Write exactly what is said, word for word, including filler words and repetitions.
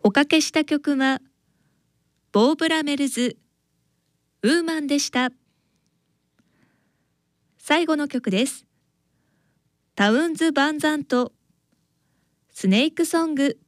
おかけした曲はボー・ブラメルズウーマンでした。最後の曲です。タウンズ・バンザントスネークソング。